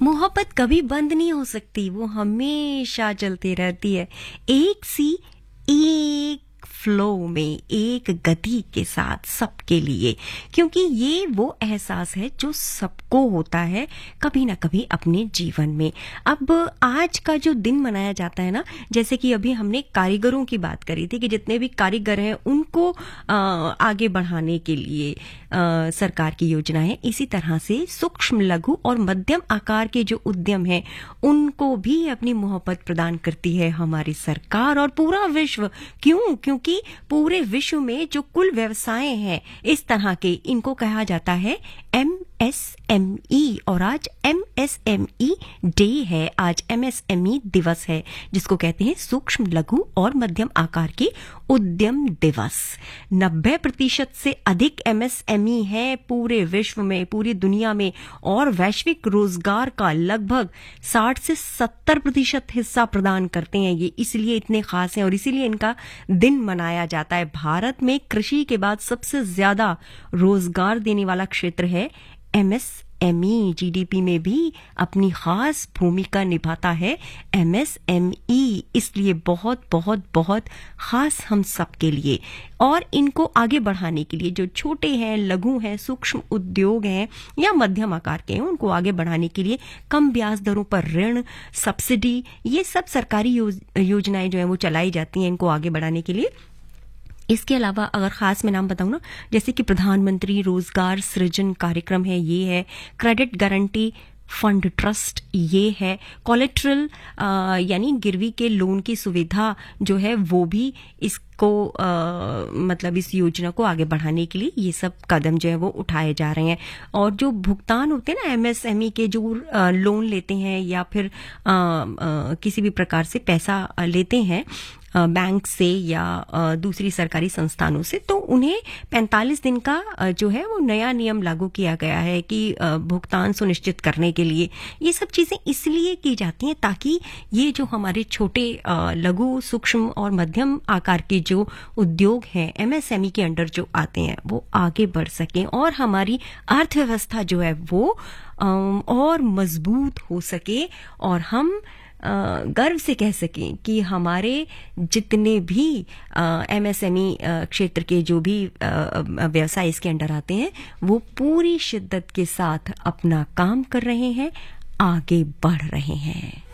मोहब्बत कभी बंद नहीं हो सकती, वो हमेशा चलती रहती है, एक फ्लो में, एक गति के साथ सबके लिए, क्योंकि ये वो एहसास है जो सबको होता है कभी ना कभी अपने जीवन में। अब आज का जो दिन मनाया जाता है ना, जैसे कि अभी हमने कारीगरों की बात करी थी कि जितने भी कारीगर हैं उनको आगे बढ़ाने के लिए सरकार की योजना है, इसी तरह से सूक्ष्म, लघु और मध्यम आकार के जो उद्यम हैं उनको भी अपनी मोहब्बत प्रदान करती है हमारी सरकार और पूरा विश्व। क्यों? क्योंकि पूरे विश्व में जो कुल व्यवसाय हैं इस तरह के, इनको कहा जाता है MSME, और आज MSME डे है, आज MSME दिवस है, जिसको कहते हैं सूक्ष्म, लघु और मध्यम आकार के उद्यम दिवस। 90% से अधिक MSME है पूरे विश्व में, पूरी दुनिया में, और वैश्विक रोजगार का लगभग 60 से 70% हिस्सा प्रदान करते हैं। ये इसलिए इतने खास हैं और इसीलिए इनका दिन मनाया जाता है। भारत में कृषि के बाद सबसे ज्यादा रोजगार देने वाला क्षेत्र है MSME। GDP में भी अपनी खास भूमिका निभाता है MSME, इसलिए बहुत बहुत बहुत खास हम सब के लिए। और इनको आगे बढ़ाने के लिए जो छोटे हैं, लघु हैं, सूक्ष्म उद्योग हैं या मध्यम आकार के हैं, उनको आगे बढ़ाने के लिए कम ब्याज दरों पर ऋण, सब्सिडी, ये सब सरकारी योजनाएं जो हैं वो चलाई जाती हैं इनको आगे बढ़ाने के लिए। इसके अलावा अगर खास मैं नाम बताऊं ना, जैसे कि प्रधानमंत्री रोजगार सृजन कार्यक्रम है, ये है, क्रेडिट गारंटी फंड ट्रस्ट ये है, कोलेट्रल यानी गिरवी के लोन की सुविधा जो है वो भी इसको मतलब इस योजना को आगे बढ़ाने के लिए ये सब कदम जो है वो उठाए जा रहे हैं। और जो भुगतान होते हैं ना MSME के, जो लोन लेते हैं या फिर किसी भी प्रकार से पैसा लेते हैं बैंक से या दूसरी सरकारी संस्थानों से, तो उन्हें 45 दिन का जो है वो नया नियम लागू किया गया है कि भुगतान सुनिश्चित करने के लिए। ये सब चीजें इसलिए की जाती हैं ताकि ये जो हमारे छोटे, लघु, सूक्ष्म और मध्यम आकार के जो उद्योग हैं MSME के अंडर जो आते हैं वो आगे बढ़ सकें और हमारी अर्थव्यवस्था जो है वो और मजबूत हो सके और हम गर्व से कह सकें कि हमारे जितने भी MSME क्षेत्र के जो भी व्यवसाय इसके अंडर आते हैं वो पूरी शिद्दत के साथ अपना काम कर रहे हैं, आगे बढ़ रहे हैं।